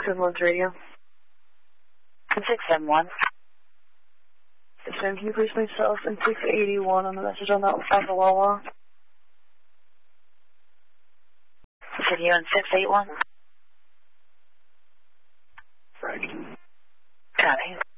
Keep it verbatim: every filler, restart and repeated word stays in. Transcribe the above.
six seven one radio. six seven one. Yes, ma'am. Can you please myself and six eighty-one on the message on that one, Alpha Wawa? Said you on six eight one? Correct. Copy.